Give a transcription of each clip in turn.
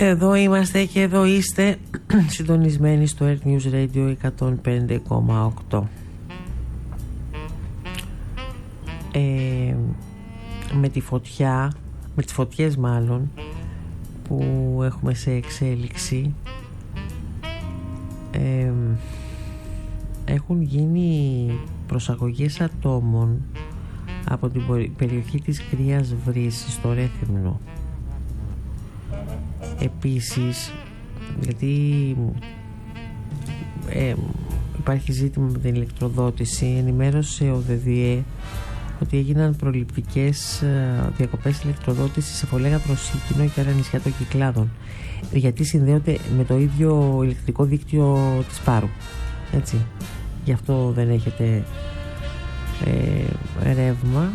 Εδώ είμαστε και εδώ είστε συντονισμένοι στο Earth News Radio 105,8. Με τη φωτιά, με τις φωτιές μάλλον που έχουμε σε εξέλιξη, έχουν γίνει προσαγωγές ατόμων από την περιοχή της Κρείας Βρύσης στο Ρέθυμνο. Επίσης, γιατί υπάρχει ζήτημα με την ηλεκτροδότηση, ενημέρωσε ο ΔΔΕ ότι έγιναν προληπτικές διακοπές ηλεκτροδότησης σε Φολέγαδρο, Σίκινο και άλλα νησιά των Κυκλάδων, γιατί συνδέονται με το ίδιο ηλεκτρικό δίκτυο της Πάρου, έτσι. Γι' αυτό δεν έχετε ρεύμα.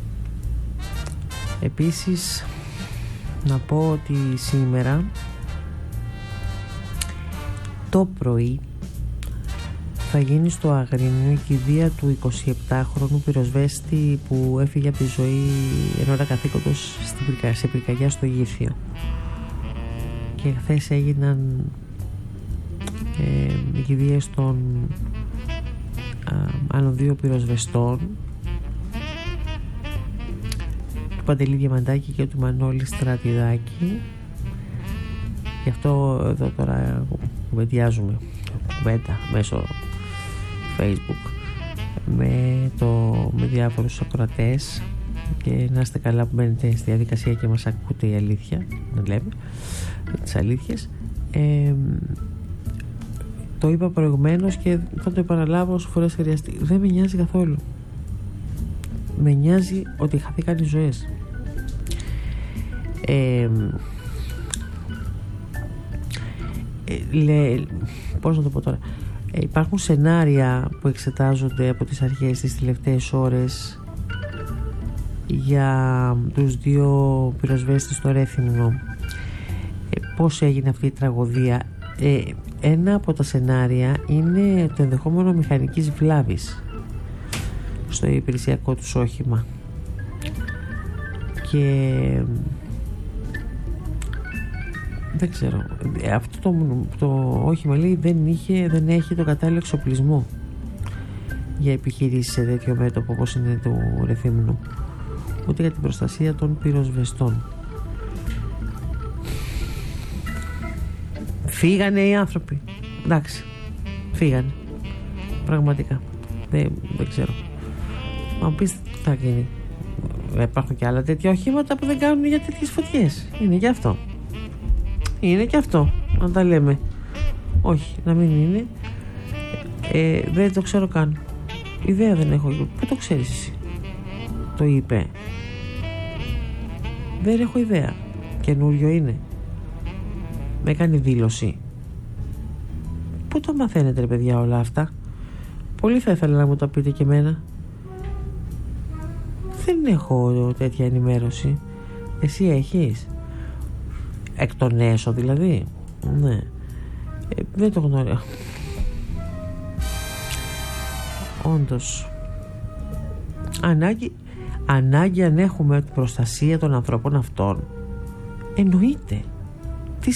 Επίσης, να πω ότι σήμερα το πρωί θα γίνει στο Αγρίνιο η κηδεία του 27χρονου πυροσβέστη που έφυγε από τη ζωή εν ώρα καθήκοντος σε πυρκαγιά στο Γήθιο. Και χθες έγιναν οι κηδείες των άλλων δύο πυροσβεστών, του Παντελή Διαμαντάκη και του Μανώλη Στρατιδάκη. Γι' αυτό εδώ τώρα κουβεντιάζουμε μέσω Facebook με διάφορους ακροατές, και να είστε καλά που μπαίνετε στη διαδικασία και μας ακούτε η αλήθεια, να λέμε τις αλήθειες. Το είπα προηγουμένως και θα το επαναλάβω όσο φορές χρειαστεί. Δεν με νοιάζει καθόλου. Με νοιάζει ότι χαθήκαν οι ζωές. Πώς να το πω τώρα, υπάρχουν σενάρια που εξετάζονται από τις αρχές τις τελευταίες ώρες για τους δύο πυροσβέστες στο Ρέθυμνο. Πώς έγινε αυτή η τραγωδία? Ένα από τα σενάρια είναι το ενδεχόμενο μηχανικής βλάβης στο υπηρεσιακό τους όχημα, και δεν ξέρω, αυτό το όχημα, λέει, δεν έχει το κατάλληλο εξοπλισμό για επιχειρήσεις σε τέτοιο μέτωπο όπως είναι το Ρεθύμνο, ούτε για την προστασία των πυροσβεστών. Φύγανε οι άνθρωποι, εντάξει, φύγανε πραγματικά, δεν ξέρω. Μα πεις τι θα γίνει? Υπάρχουν και άλλα τέτοια οχήματα που δεν κάνουν για τέτοιες φωτιές. Είναι και αυτό. Είναι και αυτό, να τα λέμε. Όχι, να μην είναι. Δεν το ξέρω καν. Ιδέα δεν έχω. Πού το ξέρεις εσύ? Το είπε? Δεν έχω ιδέα. Καινούριο είναι? Με κάνει δήλωση? Πού το μαθαίνετε, ρε παιδιά, όλα αυτά? Πολύ θα ήθελα να μου το πείτε και εμένα. Δεν έχω τέτοια ενημέρωση. Εσύ έχεις? Εκ των έσω δηλαδή? Ναι. Δεν το γνωρίζω. Όντως, ανάγκη αν έχουμε την προστασία των ανθρώπων αυτών, εννοείται. Τι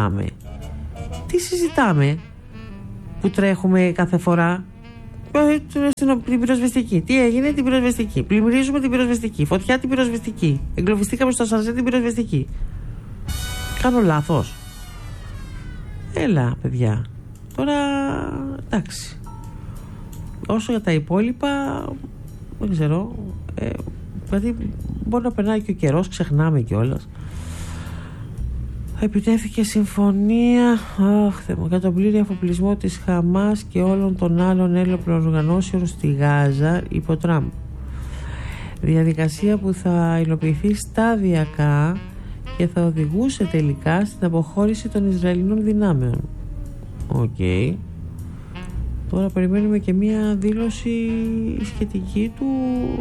συζητάμε που τρέχουμε κάθε φορά? Την πυροσβεστική. Τι έγινε? Την πυροσβεστική. Πλημμυρίζουμε την πυροσβεστική. Φωτιά την πυροσβεστική. Εγκλωβιστήκαμε στο σανσέρ την πυροσβεστική. Κάνω λάθος? Έλα, παιδιά. Τώρα, εντάξει. Όσο για τα υπόλοιπα, δεν ξέρω. Δηλαδή, μπορεί να περνάει και ο καιρός, ξεχνάμε κιόλας. Επιτέθηκε συμφωνία για τον πλήρη αφοπλισμό της Χαμάς και όλων των άλλων έλοπλων οργανώσεων στη Γάζα υπό Τραμπ. Διαδικασία που θα υλοποιηθεί σταδιακά και θα οδηγούσε τελικά στην αποχώρηση των Ισραηλινών δυνάμεων. Οκ. Τώρα περιμένουμε και μία δήλωση σχετική του,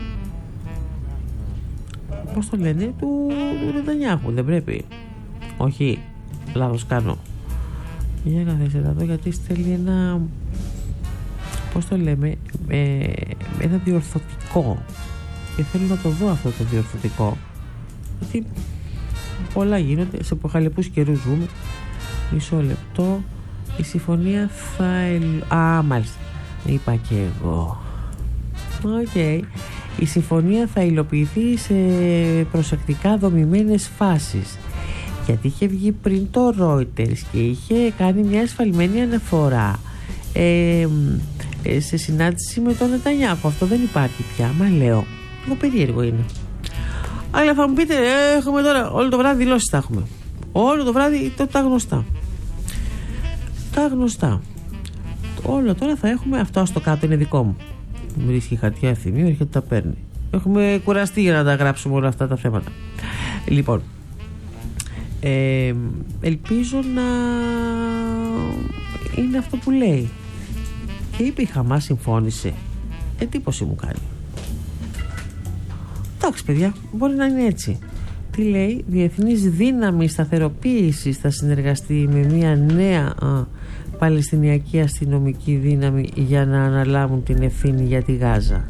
πώς το λένε, του Νετανιάχου. Δεν πρέπει? Όχι, λάθος κάνω. Για να δεις εδώ, γιατί στέλνει ένα, πώς το λέμε, ένα διορθωτικό, και θέλω να το δω αυτό το διορθωτικό, γιατί πολλά γίνονται, σε χαλεπούς καιρούς ζούμε. Μισό λεπτό. Η συμφωνία θα... μάλιστα, είπα και εγώ. Οκ. Η συμφωνία θα υλοποιηθεί σε προσεκτικά δομημένες φάσεις, γιατί είχε βγει πριν το Reuters και είχε κάνει μια ασφαλμένη αναφορά σε συνάντηση με τον Νετανιάχου. Αυτό δεν υπάρχει πια. Μα λέω, λίγο περίεργο είναι. Αλλά θα μου πείτε, έχουμε τώρα όλο το βράδυ δηλώσεις θα έχουμε. Όλο το βράδυ τα γνωστά. Τα γνωστά. Όλο τώρα θα έχουμε, αυτό στο κάτω είναι δικό μου. Μου βρίσκει χαρτιά ευθυμίου, έρχεται τα παίρνει. Έχουμε κουραστεί για να τα γράψουμε όλα αυτά τα θέματα. Λοιπόν, ελπίζω να είναι αυτό που λέει. Και είπε η Χαμάς συμφώνησε. Εντύπωση μου κάνει. Εντάξει παιδιά, μπορεί να είναι έτσι. Τι λέει? Διεθνής δύναμη σταθεροποίησης θα συνεργαστεί με μια νέα Παλαιστινιακή αστυνομική δύναμη για να αναλάβουν την ευθύνη για τη Γάζα.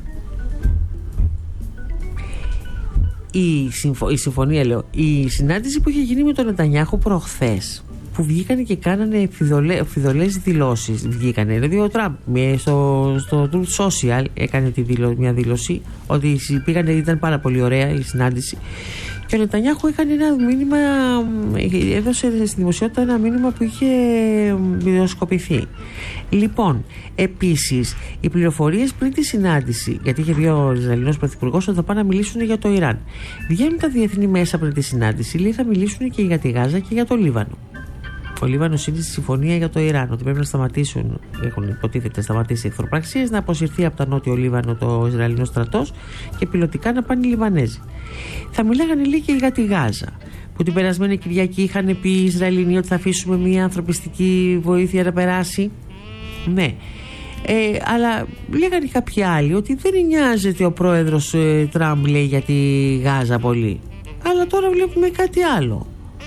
Η συμφωνία, λέω, η συνάντηση που είχε γίνει με τον Νετανιάχου προχθές, που βγήκανε και κάνανε φιδωλές δηλώσεις, δηλαδή ο Τραμπ στο Truth Social έκανε μια δήλωση ότι ήταν πάρα πολύ ωραία η συνάντηση, και ο Νετανιάχου έκανε ένα μήνυμα, έδωσε στη δημοσιότητα ένα μήνυμα που είχε βιντεοσκοπηθεί. Λοιπόν, επίσης, οι πληροφορίες πριν τη συνάντηση, γιατί είχε βγει ο Ισραηλινός πρωθυπουργός ότι θα πάνε να μιλήσουν για το Ιράν. Βγαίνουν τα διεθνή μέσα πριν τη συνάντηση, λέει θα μιλήσουν και για τη Γάζα και για το Λίβανο. Ο Λίβανος είναι στη συμφωνία για το Ιράν, ότι πρέπει να σταματήσουν, έχουν υποτίθεται σταματήσει οι εχθροπραξίες, να αποσυρθεί από τα νότιο Λίβανο το Ισραηλινός στρατός και πιλωτικά να πάνε οι Λιβανέζοι. Θα μιλάγανε λίγο και για τη Γάζα, που την περασμένη Κυριακή είχαν πει οι Ισραηλινοί ότι θα αφήσουμε μια ανθρωπιστική βοήθεια να περάσει. Ναι. Αλλά λέγανε κάποιοι άλλοι ότι δεν νοιάζεται ο πρόεδρος Τραμπ, λέει, για τη Γάζα πολύ. Αλλά τώρα βλέπουμε κάτι άλλο.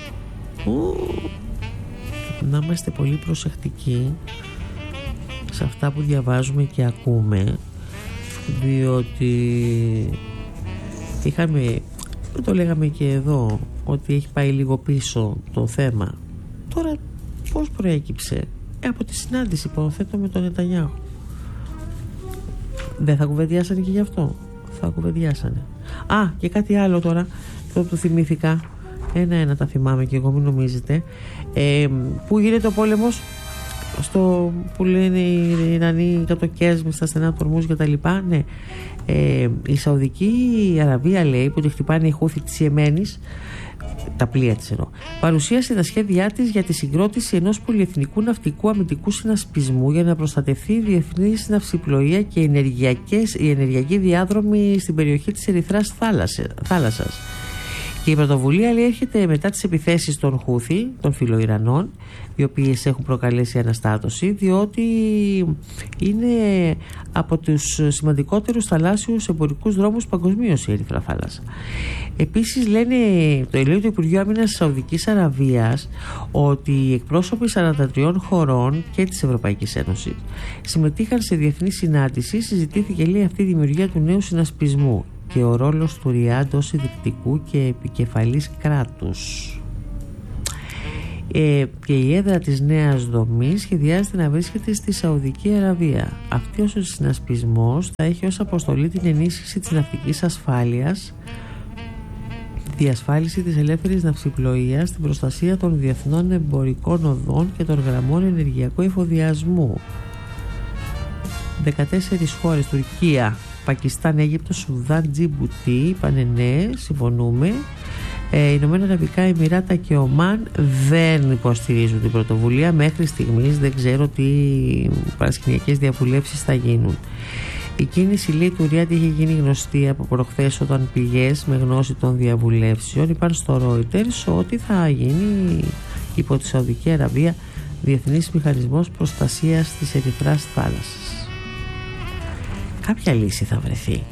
Να είμαστε πολύ προσεκτικοί σε αυτά που διαβάζουμε και ακούμε, διότι το λέγαμε και εδώ, ότι έχει πάει λίγο πίσω το θέμα. Τώρα πώς προέκυψε? Από τη συνάντηση, υποθέτω, με τον Νετανιάχου. Δεν θα κουβεντιάσανε και γι' αυτό? Θα κουβεντιάσανε. Και κάτι άλλο τώρα, αυτό που θυμήθηκα, ένα τα θυμάμαι και εγώ, μην νομίζετε, που γίνεται ο πόλεμος που λένε οι Ιρανοί κατοκέσμοι στα στενά του Ορμούζ και τα λοιπά. Ναι. Η Σαουδική Αραβία, λέει, που τη χτυπάνε οι Χούθι της Ιεμένης, τα πλοία της εννοώ, παρουσίασε τα σχέδιά της για τη συγκρότηση ενός πολυεθνικού ναυτικού αμυντικού συνασπισμού για να προστατευτεί η διεθνής ναυσιπλοεία και η ενεργειακή διάδρομη στην περιοχή της Ερυθράς θάλασσας. Και η πρωτοβουλία, λέει, έρχεται μετά τις επιθέσεις των Χούθι, των φιλοϊρανών, οι οποίες έχουν προκαλέσει αναστάτωση, διότι είναι από τους σημαντικότερους θαλάσσιους εμπορικούς δρόμους παγκοσμίως η Ερυθρά θάλασσα. Επίσης, λέει το Υπουργείο Άμυνας της Σαουδικής Αραβίας ότι οι εκπρόσωποι 43 χωρών και της Ευρωπαϊκής Ένωσης συμμετείχαν σε διεθνή συνάντηση. Συζητήθηκε, λέει, αυτή η δημιουργία του νέου συνασπισμού και ο ρόλος του Ριάντ ως ιδρυτικού και επικεφαλής κράτους. Και η έδρα της νέας δομής σχεδιάζεται να βρίσκεται στη Σαουδική Αραβία. Αυτός ο συνασπισμός θα έχει ως αποστολή την ενίσχυση της ναυτικής ασφάλειας, διασφάλιση της ελεύθερης ναυσιπλοείας, την προστασία των διεθνών εμπορικών οδών και των γραμμών ενεργειακού εφοδιασμού. 14 χώρες, Τουρκία, Πακιστάν, Αίγυπτος, Σουδάν, Τζιμπουτί, είπανε ναι, συμφωνούμε. Ηνωμένα Αραβικά Εμιράτα και Ομάν δεν υποστηρίζουν την πρωτοβουλία. Μέχρι στιγμής δεν ξέρω τι παρασκηνιακές διαβουλεύσεις θα γίνουν. Η κίνηση, λέει, του Ριάντ είχε γίνει γνωστή από προχθές, όταν πηγές με γνώση των διαβουλεύσεων είπαν στο Reuters ότι θα γίνει υπό τη Σαουδική Αραβία διεθνής μηχανισμός προστασίας της Ερυθράς θάλασσας. Κάποια λύση θα βρεθεί.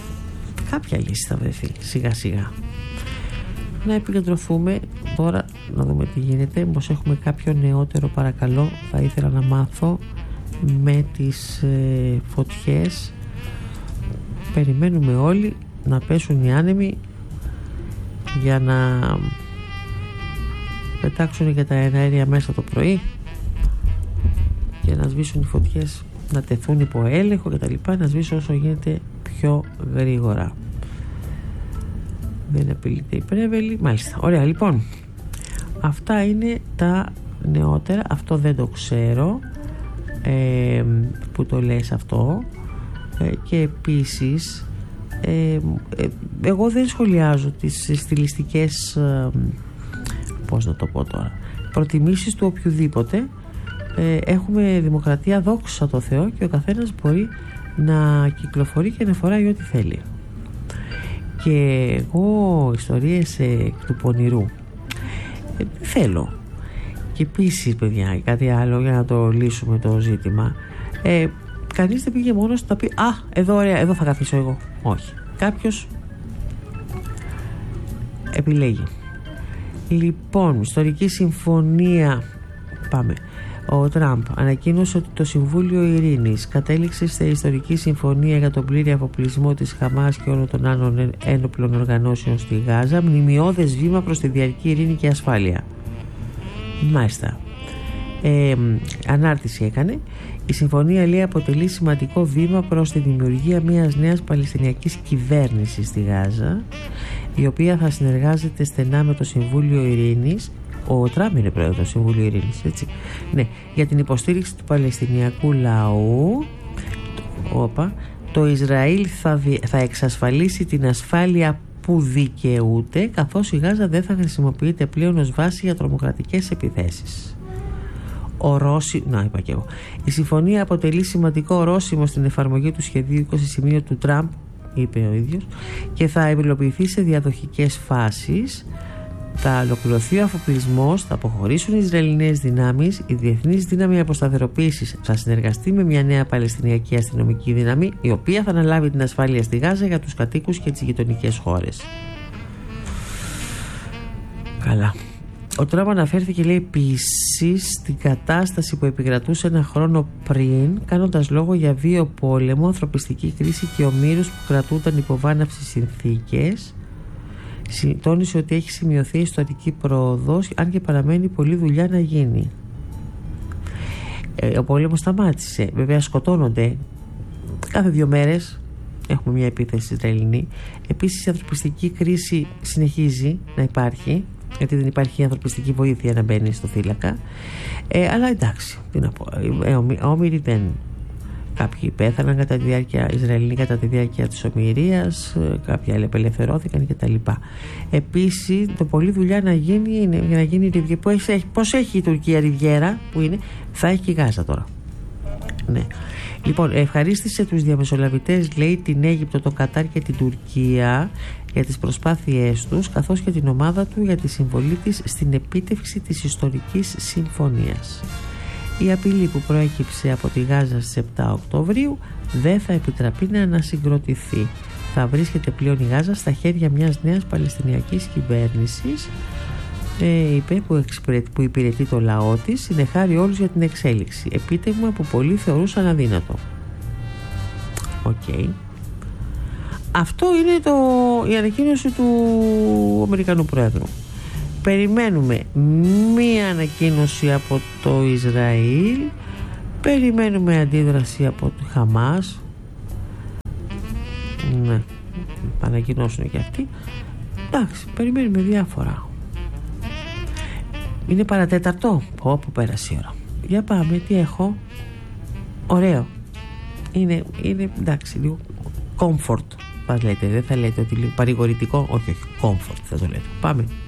Σιγά σιγά. Να επικεντρωθούμε τώρα, να δούμε τι γίνεται. Μήπως έχουμε κάποιο νεότερο, παρακαλώ? Θα ήθελα να μάθω με τις φωτιές. Περιμένουμε όλοι να πέσουν οι άνεμοι για να πετάξουν και τα εναέρια μέσα το πρωί και να σβήσουν οι φωτιές, να τεθούν υπό έλεγχο και τα λοιπά, να σβήσουν όσο γίνεται πιο γρήγορα. Δεν απειλείται η Πρέβελη. Μάλιστα, ωραία. Λοιπόν, αυτά είναι τα νεότερα. Αυτό δεν το ξέρω, που το λες αυτό. Και επίσης εγώ δεν σχολιάζω τις στιλιστικές, πώς να το πω τώρα, προτιμήσεις του οποιοδήποτε. Έχουμε δημοκρατία, δόξα τω Θεώ, και ο καθένας μπορεί να κυκλοφορεί και να φοράει ό,τι θέλει. Και εγώ ιστορίες του πονηρού θέλω. Και επίσης, παιδιά, κάτι άλλο για να το λύσουμε το ζήτημα. Κανείς δεν πήγε μόνος του να πει «Α, εδώ ωραία, εδώ θα καθίσω εγώ». Όχι. Κάποιος επιλέγει. Λοιπόν, ιστορική συμφωνία. Πάμε. Ο Τραμπ ανακοίνωσε ότι το Συμβούλιο Ειρήνης κατέληξε στη ιστορική συμφωνία για τον πλήρη αφοπλισμό της Χαμάς και όλων των άλλων ένοπλων οργανώσεων στη Γάζα, μνημιώδες βήμα προς τη διαρκή ειρήνη και ασφάλεια. Μάλιστα. Ανάρτηση έκανε. Η συμφωνία, λέει, αποτελεί σημαντικό βήμα προς τη δημιουργία μιας νέας παλαιστινιακής κυβέρνησης στη Γάζα, η οποία θα συνεργάζεται στενά με το Συμβούλιο Ειρήνης. Ο Τραμπ είναι πρόεδρος του Συμβουλίου Ειρήνης, έτσι. Ναι, για την υποστήριξη του παλαιστινιακού λαού. Το Ισραήλ θα εξασφαλίσει την ασφάλεια που δικαιούται, καθώς η Γάζα δεν θα χρησιμοποιείται πλέον ως βάση για τρομοκρατικές επιθέσεις. Είπα και εγώ. Η συμφωνία αποτελεί σημαντικό ορόσημο στην εφαρμογή του σχεδίου 20 σημείων του Τραμπ, είπε ο ίδιος, και θα υλοποιηθεί σε διαδοχικές φάσεις. Θα ολοκληρωθεί ο αφοπλισμός, θα αποχωρήσουν οι Ισραηλινές δυνάμεις, η Διεθνής Δύναμη Αποσταθεροποίησης θα συνεργαστεί με μια νέα Παλαιστινιακή αστυνομική δύναμη, η οποία θα αναλάβει την ασφάλεια στη Γάζα για τους κατοίκους και τις γειτονικές χώρες. Καλά. Ο Τραμπ αναφέρθηκε, λέει, επίσης στην κατάσταση που επικρατούσε ένα χρόνο πριν, κάνοντας λόγο για βίο πόλεμο, ανθρωπιστική κρίση και ομήρους που κρατούνταν υπό βάναυσες συνθήκες. Τόνισε ότι έχει σημειωθεί ιστορική πρόοδος, αν και παραμένει πολλή δουλειά να γίνει. Ο πόλεμος σταμάτησε. Βέβαια σκοτώνονται κάθε 2 μέρες. Έχουμε μια επίθεση Ισραηλινή. Επίσης η ανθρωπιστική κρίση συνεχίζει να υπάρχει, γιατί δεν υπάρχει ανθρωπιστική βοήθεια να μπαίνει στο θύλακα. Αλλά εντάξει, τι να πω, όμοιροι δεν. Κάποιοι πέθαναν κατά τη διάρκεια, Ισραηλινοί κατά τη διάρκεια της ομηρίας, κάποιοι άλλοι απελευθερώθηκαν κτλ. Επίσης, το πολλή δουλειά να γίνει είναι για να γίνει η Ριβιέρα. Πώς έχει η Τουρκία Ριβιέρα, που είναι, θα έχει και η Γάζα τώρα. Ναι. Λοιπόν, ευχαρίστησε τους διαμεσολαβητές, λέει, την Αίγυπτο, το Κατάρ και την Τουρκία για τις προσπάθειές τους, καθώς και την ομάδα του για τη συμβολή της στην επίτευξη της ιστορικής συμφωνίας. Η απειλή που προέκυψε από τη Γάζα στις 7 Οκτωβρίου δεν θα επιτραπεί να ανασυγκροτηθεί. Θα βρίσκεται πλέον η Γάζα στα χέρια μιας νέας παλαιστινιακής κυβέρνησης, είπε, που υπηρετεί το λαό της, συνεχάρει όλους για την εξέλιξη. Επίτευγμα που πολλοί θεωρούσαν αδύνατο. Οκ. Αυτό είναι η ανακοίνωση του Αμερικανού Πρόεδρου. Περιμένουμε μία ανακοίνωση από το Ισραήλ, περιμένουμε αντίδραση από το Χαμάς. Ναι, θα ανακοινώσουν και αυτοί. Εντάξει, περιμένουμε διάφορα. Είναι παρατέταρτο. Όπου πέρασε η ώρα. Για πάμε, τι έχω. Ωραίο. Είναι εντάξει, λίγο comfort. Πας λέτε, δεν θα λέτε ότι λίγο παρηγορητικό. Όχι, comfort θα το λέτε. Πάμε.